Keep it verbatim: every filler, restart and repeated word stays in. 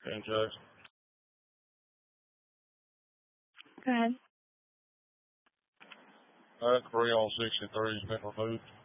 Okay, Jackson. Go ahead. That three on sixty-three has been removed.